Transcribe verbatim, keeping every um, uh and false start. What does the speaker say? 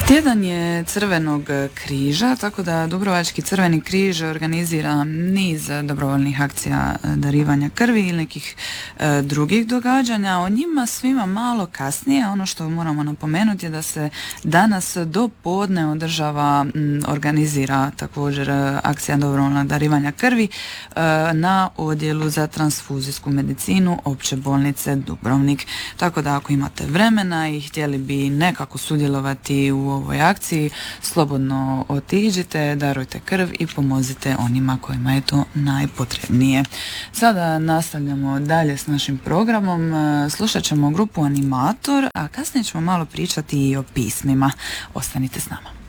Tjedan je Crvenog križa, tako da Dubrovački Crveni križ organizira niz dobrovoljnih akcija darivanja krvi ili nekih e, drugih događanja. O njima svima malo kasnije. Ono što moramo napomenuti je da se danas do podne održava, m, organizira također akcija dobrovoljnog darivanja krvi e, na odjelu za transfuzijsku medicinu Opće bolnice Dubrovnik. Tako da ako imate vremena i htjeli bi nekako sudjelovati u ovoj akciji, slobodno otiđite, darujte krv i pomozite onima kojima je to najpotrebnije. Sada nastavljamo dalje s našim programom, slušat ćemo grupu Animator, a kasnije ćemo malo pričati i o pismima. Ostanite s nama.